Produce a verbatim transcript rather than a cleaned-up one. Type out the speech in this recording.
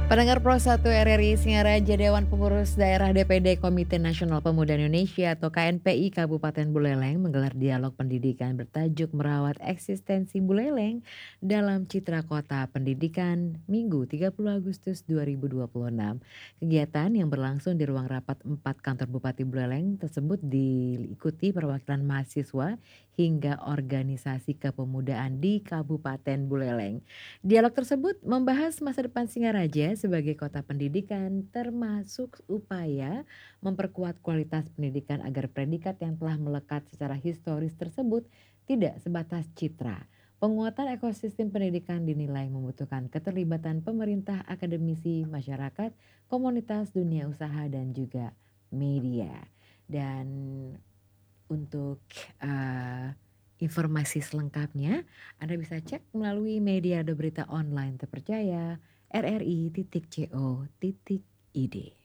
Pendengar Pro satu R R I Singaraja Dewan Pengurus Daerah D P D Komite Nasional Pemuda Indonesia atau K N P I Kabupaten Buleleng menggelar dialog pendidikan bertajuk Merawat Eksistensi Buleleng dalam Citra Kota Pendidikan Minggu tiga puluh Agustus dua ribu dua puluh enam. Kegiatan yang berlangsung di ruang rapat empat kantor Bupati Buleleng tersebut diikuti perwakilan mahasiswa hingga organisasi kepemudaan di Kabupaten Buleleng. Dialog tersebut membahas masa depan Singaraja sebagai kota pendidikan termasuk upaya memperkuat kualitas pendidikan agar predikat yang telah melekat secara historis tersebut tidak sebatas citra. Penguatan ekosistem pendidikan dinilai membutuhkan keterlibatan pemerintah, akademisi, masyarakat, komunitas, dunia usaha dan juga media. Dan untuk uh, informasi selengkapnya Anda bisa cek melalui media ada berita online terpercaya r r i titik co titik i d.